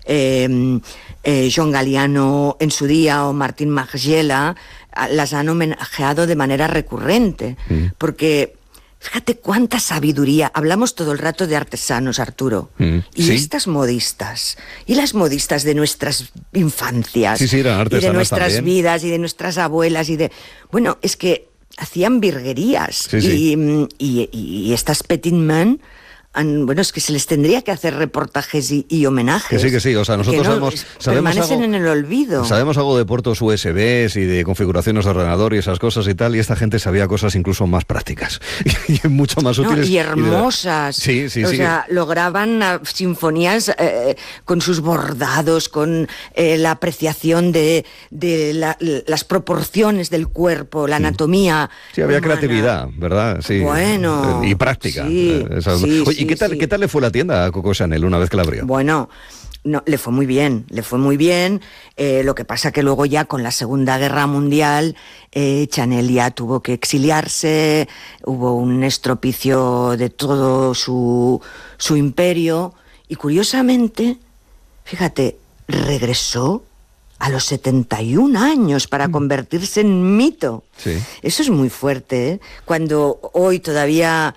John Galliano en su día o Martín Margiela, las han homenajeado de manera recurrente, porque fíjate cuánta sabiduría. Hablamos todo el rato de artesanos, Arturo. Y sí. estas modistas, y las modistas de nuestras infancias, Sí, eran artesanas y de nuestras también. vidas, y de nuestras abuelas, bueno, es que hacían virguerías. Sí. Y estas petit mains, bueno, es que se les tendría que hacer reportajes y homenajes. Que sí, o sea, nosotros sabemos permanecen algo, en el olvido. Sabemos algo de puertos USBs y de configuraciones de ordenador y esas cosas y tal, y esta gente sabía cosas incluso más prácticas y mucho más útiles. Y hermosas. Sí. O sea, lograban sinfonías con sus bordados, con la apreciación de las proporciones del cuerpo, la anatomía. Sí, había humana. Creatividad, ¿verdad? Sí. Bueno. Y práctica. Sí, Oye, ¿y qué tal le fue la tienda a Coco Chanel una vez que la abrió? Bueno, no, le fue muy bien. Lo que pasa que luego ya con la Segunda Guerra Mundial, Chanel ya tuvo que exiliarse, hubo un estropicio de todo su imperio, y curiosamente, fíjate, regresó a los 71 años para convertirse en mito. Sí. Eso es muy fuerte, ¿eh? Cuando hoy todavía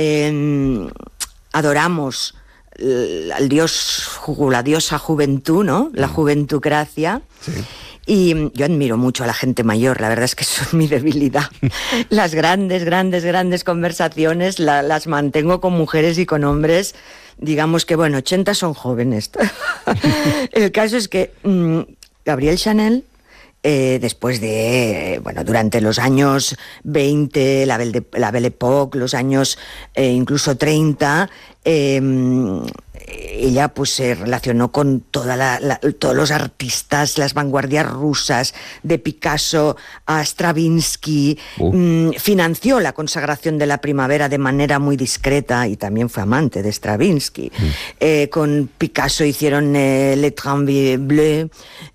adoramos al dios, la diosa juventud, ¿no? La juventucracia. Sí. Y yo admiro mucho a la gente mayor, la verdad es que eso es mi debilidad. Las grandes conversaciones las mantengo con mujeres y con hombres. Digamos que, 80 son jóvenes. El caso es que Gabrielle Chanel, después de, durante los años 20, la Belle Époque, los años incluso 30, ella pues se relacionó con todos los artistas, las vanguardias rusas, de Picasso a Stravinsky, financió la consagración de la primavera de manera muy discreta y también fue amante de Stravinsky. Con Picasso hicieron Le Train Bleu.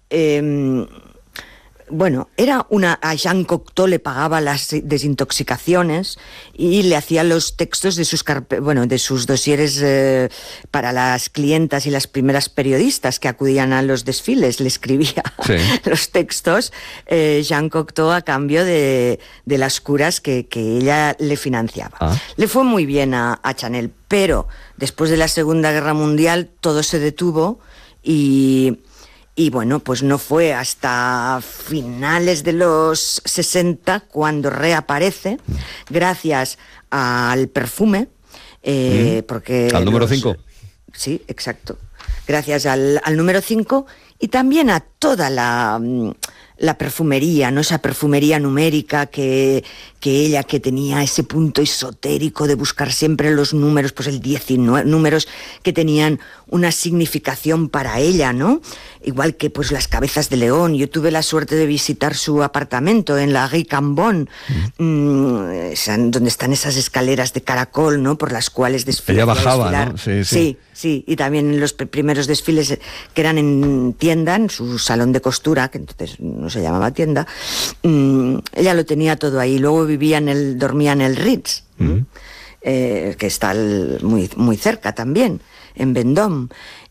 A Jean Cocteau le pagaba las desintoxicaciones y le hacía los textos de sus dosieres para las clientas y las primeras periodistas que acudían a los desfiles. Le escribía los textos Jean Cocteau a cambio de las curas que ella le financiaba. Le fue muy bien a Chanel, pero después de la Segunda Guerra Mundial todo se detuvo y pues no fue hasta finales de los 60 cuando reaparece, gracias al perfume, porque... ¿Al número 5? Sí, exacto. Gracias al número 5 y también a toda la perfumería, ¿no? Esa perfumería numérica que ella, que tenía ese punto esotérico de buscar siempre los números, pues el 19, números que tenían una significación para ella, ¿no? Igual que pues las cabezas de león. Yo tuve la suerte de visitar su apartamento en la Rue Cambon, donde están esas escaleras de caracol, ¿no? Por las cuales desfilaba. Ella bajaba, ¿no? Sí, y también en los primeros desfiles que eran en tienda, en su salón de costura, que entonces no se llamaba tienda, ella lo tenía todo ahí. Luego dormía en el Ritz, que está muy, muy cerca también, en Vendôme.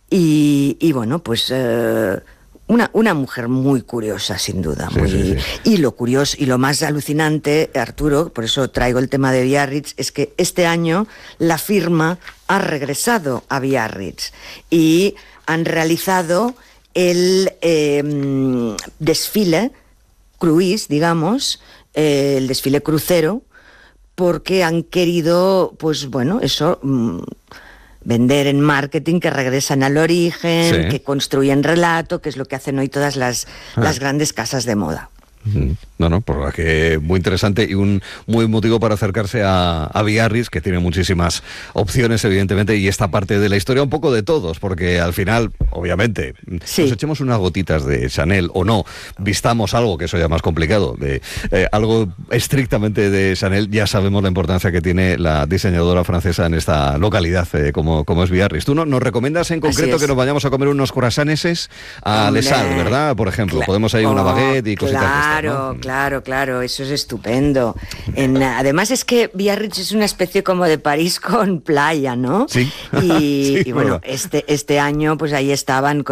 Una mujer muy curiosa, sin duda. Sí. Y lo curioso y lo más alucinante, Arturo, por eso traigo el tema de Biarritz, es que este año la firma ha regresado a Biarritz y han realizado el desfile cruise, digamos, el desfile crucero, porque han querido, vender en marketing que regresan al origen, que construyen relato, que es lo que hacen hoy todas las grandes casas de moda. Por la que muy interesante y un muy motivo para acercarse a Biarritz, que tiene muchísimas opciones, evidentemente, y esta parte de la historia un poco de todos, porque al final, obviamente, nos echemos unas gotitas de Chanel o no, vistamos algo, que eso ya es más complicado, de algo estrictamente de Chanel, ya sabemos la importancia que tiene la diseñadora francesa en esta localidad, como es Biarritz. Tú nos recomiendas en concreto que nos vayamos a comer unos croissantes a Les Halles, ¿verdad? Por ejemplo, podemos ir una baguette y cositas de estas, ¿no? Claro, eso es estupendo. Además es que Biarritz es una especie como de París con playa, ¿no? Sí. Y bueno, este año pues ahí estaban